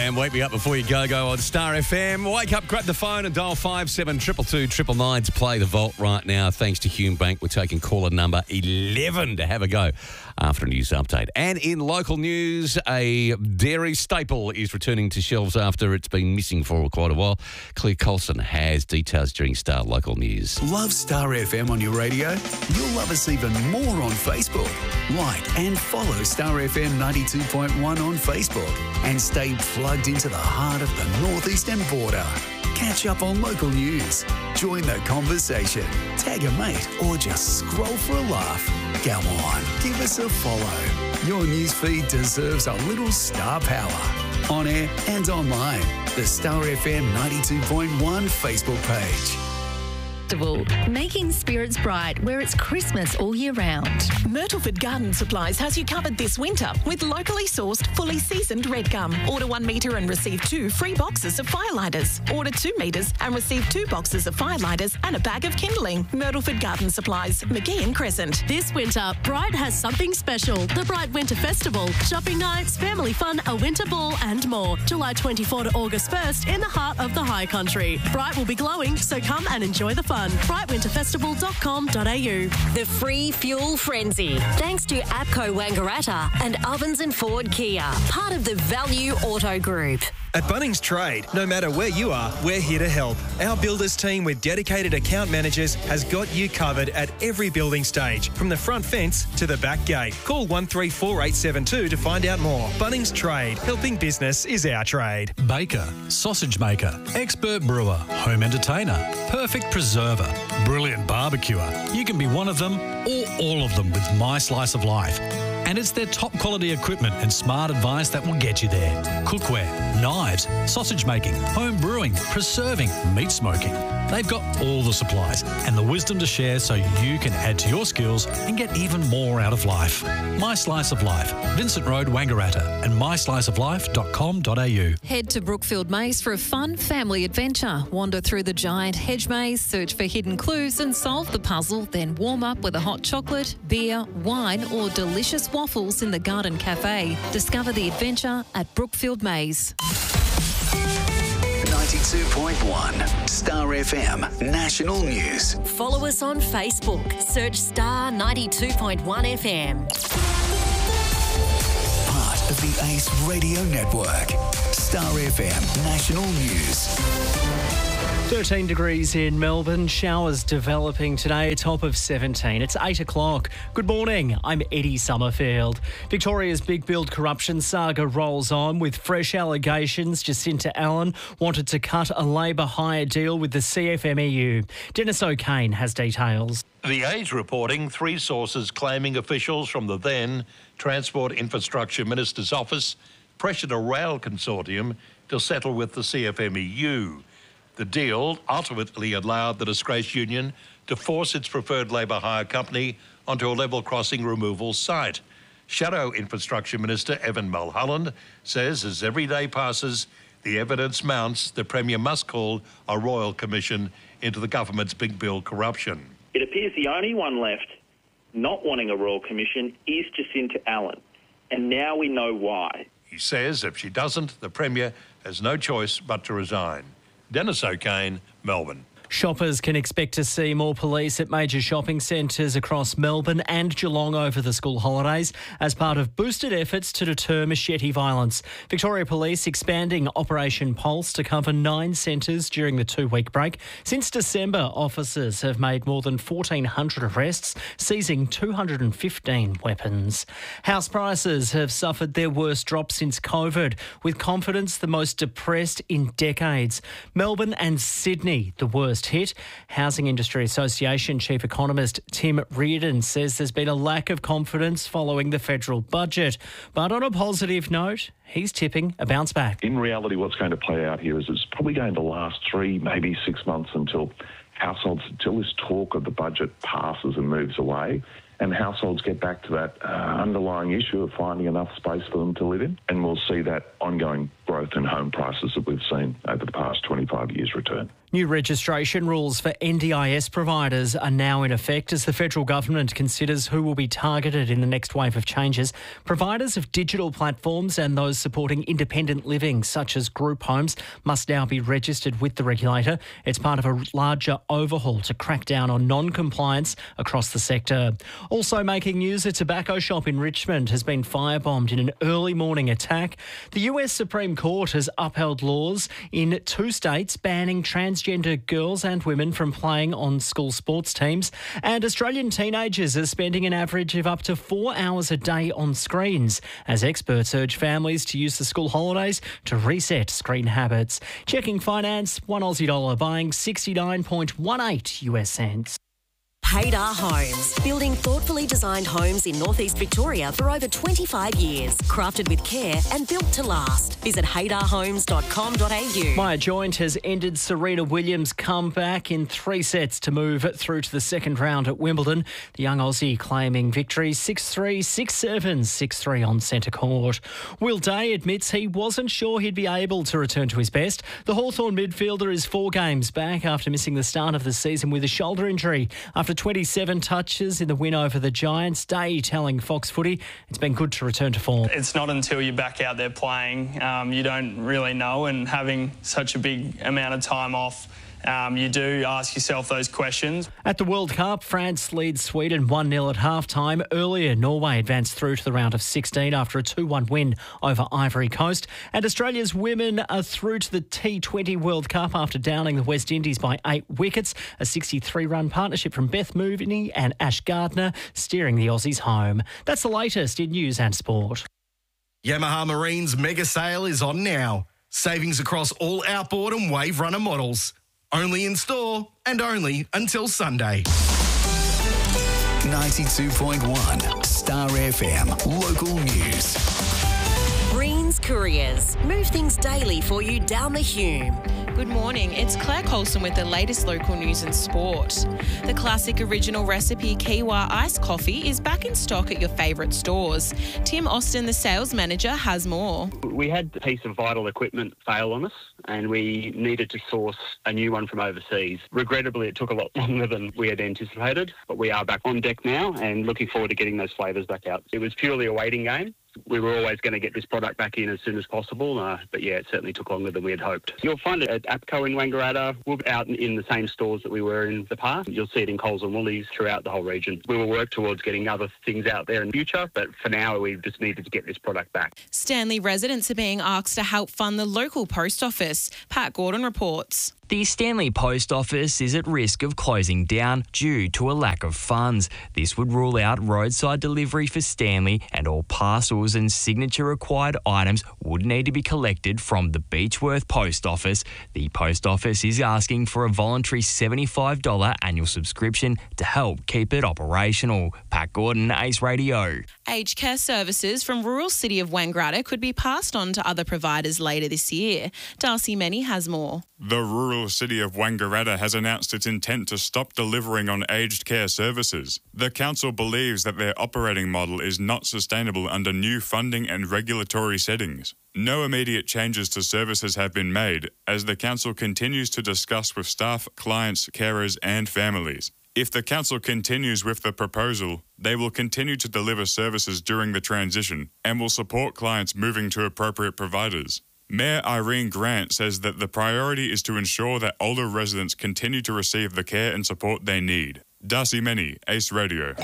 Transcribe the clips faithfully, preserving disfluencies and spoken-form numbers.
And wake me up before you go, go on Star F M. Wake up, grab the phone and dial five seven two two two nine nine to play the vault right now. Thanks to Hume Bank, we're taking caller number eleven to have a go after a news update. And in local news, a dairy staple is returning to shelves after it's been missing for quite a while. Claire Colson has details during Star Local News. Love Star F M on your radio? You'll love us even more on Facebook. Like and follow Star F M ninety-two point one on Facebook and stay plugged into the heart of the northeastern border. Catch up on local news, join the conversation, tag a mate, or just scroll for a laugh. Go on, give us a follow. Your newsfeed deserves a little star power. On air and online, the Star F M ninety-two point one Facebook page. Making spirits bright where it's Christmas all year round. Myrtleford Garden Supplies has you covered this winter with locally sourced, fully seasoned red gum. Order one metre and receive two free boxes of firelighters. Order two metres and receive two boxes of firelighters and a bag of kindling. Myrtleford Garden Supplies, McGeehan Crescent. This winter, Bright has something special. The Bright Winter Festival. Shopping nights, family fun, a winter ball and more. July twenty-fourth to August first in the heart of the High Country. Bright will be glowing, so come and enjoy the fun. bright winter festival dot com dot a u. The Free Fuel Frenzy. Thanks to APCO Wangaratta and Ovens and Ford Kia. Part of the Value Auto Group. At Bunnings Trade, no matter where you are, we're here to help. Our builders team with dedicated account managers has got you covered at every building stage, from the front fence to the back gate. Call one three four eight seven two to find out more. Bunnings Trade, helping business is our trade. Baker, sausage maker, expert brewer, home entertainer, perfect preserver, brilliant barbecuer. You can be one of them or all of them with My Slice of Life. And it's their top quality equipment and smart advice that will get you there. Cookware, knives, sausage making, home brewing, preserving, meat smoking. They've got all the supplies and the wisdom to share so you can add to your skills and get even more out of life. My Slice of Life, Vincent Road, Wangaratta, and my slice of life dot com dot a u. Head to Brookfield Maze for a fun family adventure. Wander through the giant hedge maze, search for hidden clues and solve the puzzle, then warm up with a hot chocolate, beer, wine or delicious waffles in the Garden Cafe. Discover the adventure at Brookfield Maze. ninety-two point one Star F M National News. Follow us on Facebook. Search Star ninety-two point one F M. Part of the Ace Radio Network. Star F M National News. thirteen degrees in Melbourne, showers developing today, a top of seventeen. It's eight o'clock. Good morning, I'm Eddie Summerfield. Victoria's big build corruption saga rolls on with fresh allegations. Jacinta Allen wanted to cut a Labor hire deal with the C F M E U. Dennis O'Kane has details. The Age reporting three sources claiming officials from the then Transport Infrastructure Minister's office pressured a rail consortium to settle with the C F M E U. The deal ultimately allowed the disgraced union to force its preferred Labor hire company onto a level crossing removal site. Shadow Infrastructure Minister Evan Mulholland says as every day passes, the evidence mounts, the Premier must call a royal commission into the government's big bill corruption. It appears the only one left not wanting a royal commission is Jacinta Allen, and now we know why. He says if she doesn't, the Premier has no choice but to resign. Dennis O'Kane, Melbourne. Shoppers can expect to see more police at major shopping centres across Melbourne and Geelong over the school holidays as part of boosted efforts to deter machete violence. Victoria Police expanding Operation Pulse to cover nine centres during the two-week break. Since December, officers have made more than fourteen hundred arrests, seizing two hundred fifteen weapons. House prices have suffered their worst drop since COVID, with confidence the most depressed in decades. Melbourne and Sydney, the worst hit. Housing Industry Association Chief Economist Tim Reardon says there's been a lack of confidence following the federal budget. But on a positive note, he's tipping a bounce back. In reality, what's going to play out here is it's probably going to last three, maybe six months until households, until this talk of the budget passes and moves away, and households get back to that uh, underlying issue of finding enough space for them to live in. And we'll see that ongoing growth in home prices that we've seen over the past twenty-five years return. New registration rules for N D I S providers are now in effect as the federal government considers who will be targeted in the next wave of changes. Providers of digital platforms and those supporting independent living, such as group homes, must now be registered with the regulator. It's part of a larger overhaul to crack down on non-compliance across the sector. Also making news, a tobacco shop in Richmond has been firebombed in an early morning attack. The U S Supreme Court has upheld laws in two states banning transgender girls and women from playing on school sports teams. And Australian teenagers are spending an average of up to four hours a day on screens, as experts urge families to use the school holidays to reset screen habits. Checking finance, one Aussie dollar buying sixty-nine point one eight US cents. Haydar Homes, building thoughtfully designed homes in northeast Victoria for over twenty-five years. Crafted with care and built to last. Visit haydar homes dot com dot a u. Maya Joint has ended Serena Williams' comeback in three sets to move through to the second round at Wimbledon. The young Aussie claiming victory six three, six seven, six three on centre court. Will Day admits he wasn't sure he'd be able to return to his best. The Hawthorn midfielder is four games back after missing the start of the season with a shoulder injury. After twenty-seven touches in the win over the Giants, Day telling Fox Footy it's been good to return to form. It's not until you're back out there playing, um, you don't really know, and having such a big amount of time off, Um, you do ask yourself those questions. At the World Cup, France leads Sweden one nil at half-time. Earlier, Norway advanced through to the round of sixteen after a two one win over Ivory Coast. And Australia's women are through to the T twenty World Cup after downing the West Indies by eight wickets. A sixty-three run partnership from Beth Mooney and Ash Gardner steering the Aussies home. That's the latest in news and sport. Yamaha Marine's mega sale is on now. Savings across all outboard and wave runner models. Only in store and only until Sunday. ninety-two point one Star F M Local News. Greens Couriers. Move things daily for you down the Hume. Good morning, it's Claire Colson with the latest local news and sport. The classic original recipe Kiwa iced coffee is back in stock at your favourite stores. Tim Austin, the sales manager, has more. We had a piece of vital equipment fail on us and we needed to source a new one from overseas. Regrettably, it took a lot longer than we had anticipated, but we are back on deck now and looking forward to getting those flavours back out. It was purely a waiting game. We were always going to get this product back in as soon as possible, uh, but yeah, it certainly took longer than we had hoped. You'll find it at APCO in Wangaratta. We'll be out in the same stores that we were in the past. You'll see it in Coles and Woolies throughout the whole region. We will work towards getting other things out there in the future, but for now, we just needed to get this product back. Stanley residents are being asked to help fund the local post office. Pat Gordon reports. The Stanley Post Office is at risk of closing down due to a lack of funds. This would rule out roadside delivery for Stanley, and all parcels and signature required items would need to be collected from the Beechworth Post Office. The Post Office is asking for a voluntary seventy-five dollars annual subscription to help keep it operational. Pat Gordon, Ace Radio. Aged care services from rural city of Wangaratta could be passed on to other providers later this year. Darcy Many has more. The rural city of Wangaratta has announced its intent to stop delivering on aged care services. The council believes that their operating model is not sustainable under new funding and regulatory settings. No immediate changes to services have been made, as the council continues to discuss with staff, clients, carers and families. If the council continues with the proposal, they will continue to deliver services during the transition and will support clients moving to appropriate providers. Mayor Irene Grant says that the priority is to ensure that older residents continue to receive the care and support they need. Darcy Many, Ace Radio.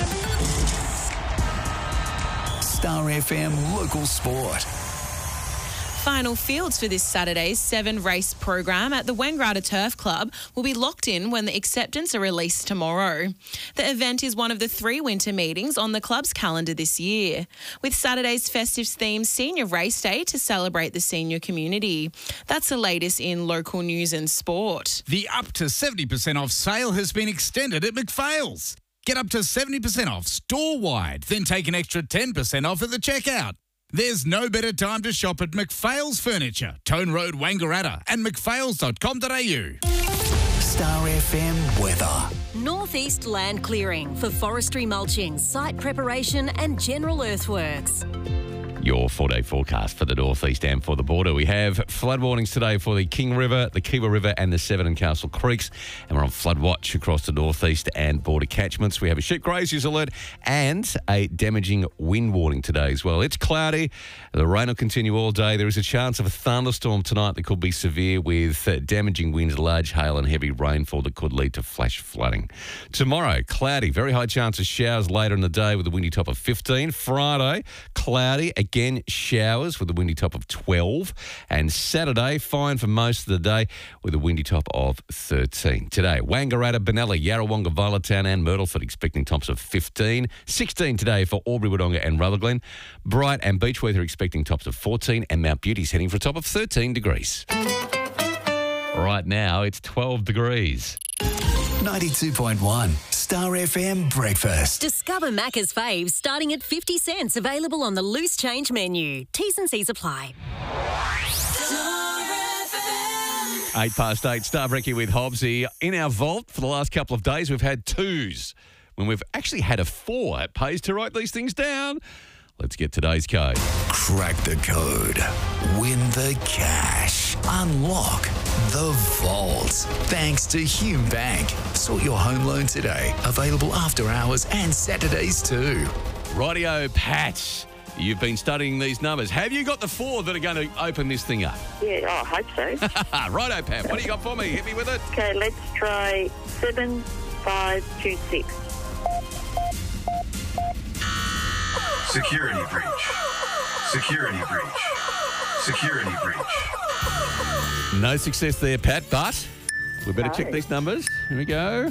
Star F M Local Sport. Final fields for this Saturday's seven-race program at the Wangaratta Turf Club will be locked in when the acceptance are released tomorrow. The event is one of the three winter meetings on the club's calendar this year, with Saturday's festive theme Senior Race Day to celebrate the senior community. That's the latest in local news and sport. The up to seventy percent off sale has been extended at McPhail's. Get up to seventy percent off store-wide, then take an extra ten percent off at the checkout. There's no better time to shop at McPhail's Furniture, Tone Road, Wangaratta, and mcphails dot com dot a u. Star F M weather. Northeast Land Clearing for forestry mulching, site preparation and general earthworks. Your four-day forecast for the northeast and for the border. We have flood warnings today for the King River, the Kiva River and the Severn and Castle Creeks. And we're on flood watch across the northeast and border catchments. We have a sheep graziers alert and a damaging wind warning today as well. It's cloudy. The rain will continue all day. There is a chance of a thunderstorm tonight that could be severe with uh, damaging winds, large hail and heavy rainfall that could lead to flash flooding. Tomorrow, cloudy. Very high chance of showers later in the day with a windy top of fifteen. Friday, cloudy. Again, showers with a windy top of twelve. And Saturday, fine for most of the day with a windy top of thirteen. Today, Wangaratta, Benalla, Yarrawonga, Violettown and Myrtleford expecting tops of fifteen. sixteen today for Albury, Wodonga and Rutherglen. Bright and Beechworth are expecting tops of fourteen. And Mount Beauty's heading for a top of thirteen degrees. Right now, it's twelve degrees. ninety-two point one Star F M Breakfast. Discover Macca's faves starting at fifty cents. Available on the loose change menu. T's and C's apply. Eight past eight, Star Brekkie with Hobbsy. In our vault for the last couple of days, we've had twos. When we've actually had a four, it pays to write these things down. Let's get today's code. Crack the code. Win the cash. Unlock the vault. Thanks to Hume Bank. Sort your home loan today. Available after hours and Saturdays too. Rightio, Pat. You've been studying these numbers. Have you got the four that are going to open this thing up? Yeah, oh, I hope so. Righto, Pat. What do you got for me? Hit me with it. Okay, let's try seven five two six. Security breach. Security breach. Security breach. No success there, Pat, but we better No. check these numbers. Here we go.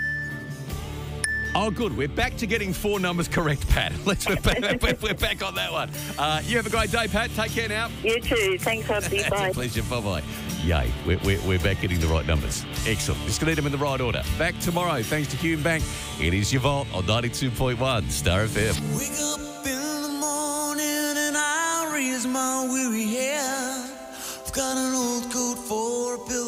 Oh, good. We're back to getting four numbers correct, Pat. Let's we're back, we're back on that one. Uh, you have a great day, Pat. Take care now. You too. Thanks, Hobbsy. It's Bye. a pleasure. Bye-bye. Yay. We're, we're, we're back getting the right numbers. Excellent. Just going to need them in the right order. Back tomorrow, thanks to Hume Bank. It is your vault on ninety-two point one Star F M. Wake up in the morning and I raise my weary head. I've got an old coat for a pillow.